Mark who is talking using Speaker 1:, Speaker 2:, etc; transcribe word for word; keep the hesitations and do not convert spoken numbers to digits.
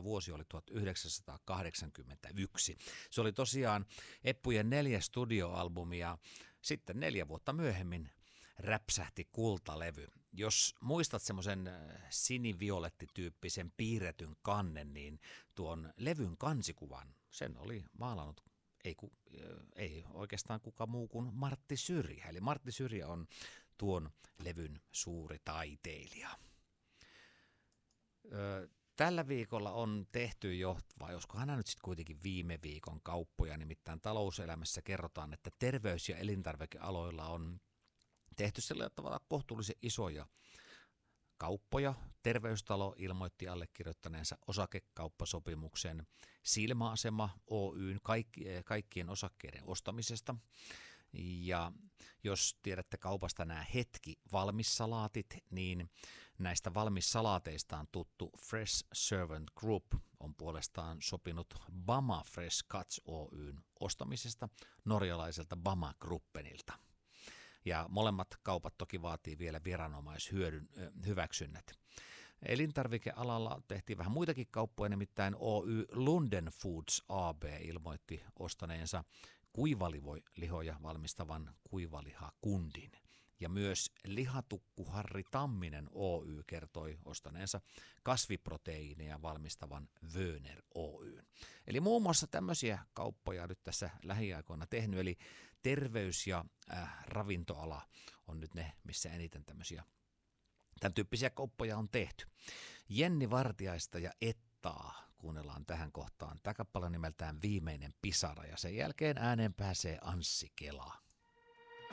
Speaker 1: mutta vuosi oli tuhatyhdeksänsataakahdeksankymmentäyksi. Se oli tosiaan Eppujen neljäs studioalbumi ja sitten neljä vuotta myöhemmin räpsähti kultalevy. Jos muistat semmoisen siniviolettityyppisen piirretyn kannen, niin tuon levyn kansikuvan, sen oli maalannut ei, ku, ei oikeastaan kuka muu kuin Martti Syrjä. Eli Martti Syrjä on tuon levyn suuri taiteilija. Tällä viikolla on tehty jo, vai olisikohan nämä nyt sitten kuitenkin viime viikon kauppoja, nimittäin Talouselämässä kerrotaan, että terveys- ja elintarvikealoilla on tehty sillä tavalla kohtuullisen isoja kauppoja. Terveystalo ilmoitti allekirjoittaneensa osakekauppasopimuksen Silmäasema Oyn kaikki, kaikkien osakkeiden ostamisesta. Ja jos tiedätte kaupasta nämä hetki valmissalaatit, niin näistä valmissalaateista on tuttu Fresh Servant Group on puolestaan sopinut Bama Fresh Cuts Oyn ostamisesta norjalaiselta Bama Gruppenilta. Ja molemmat kaupat toki vaatii vielä viranomaishyödyn hyväksynnät. Elintarvikealalla tehtiin vähän muitakin kauppoja, nimittäin Oy Lunden Foods A B ilmoitti ostaneensa kuivalihoja valmistavan kuivalihakundin. Ja myös Lihatukku Harri Tamminen Oy kertoi ostaneensa kasviproteiineja valmistavan Wöner Oyn. Eli muun muassa tämmöisiä kauppoja nyt tässä lähiaikoina tehnyt, eli terveys- ja äh, ravintoala on nyt ne, missä eniten tämmöisiä tämän tyyppisiä kauppoja on tehty. Jenni Vartiaista ja Ettaa kuunnellaan tähän kohtaan. Tämä kappale on nimeltään Viimeinen pisara ja sen jälkeen ääneen pääsee Anssi Kela.